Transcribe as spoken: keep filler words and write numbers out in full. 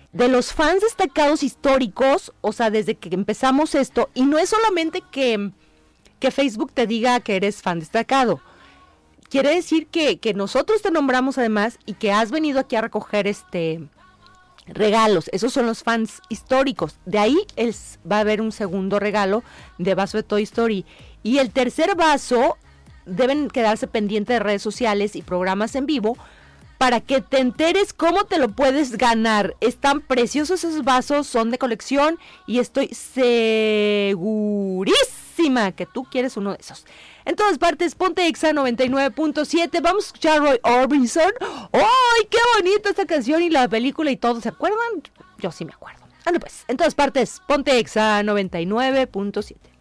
de los fans destacados históricos, o sea, desde que empezamos esto, y no es solamente que, que Facebook te diga que eres fan destacado, quiere decir que, que nosotros te nombramos además y que has venido aquí a recoger este regalos. Esos son los fans históricos. De ahí es, va a haber un segundo regalo de vaso de Toy Story. Y el tercer vaso deben quedarse pendientes de redes sociales y programas en vivo para que te enteres cómo te lo puedes ganar. Están preciosos esos vasos, son de colección y estoy segurísima que tú quieres uno de esos. En todas partes, ponte Exa noventa y nueve punto siete. Vamos a escuchar a Roy Orbison. ¡Ay, qué bonita esta canción y la película y todo! ¿Se acuerdan? Yo sí me acuerdo. Anda pues, en todas partes, ponte Exa noventa y nueve punto siete.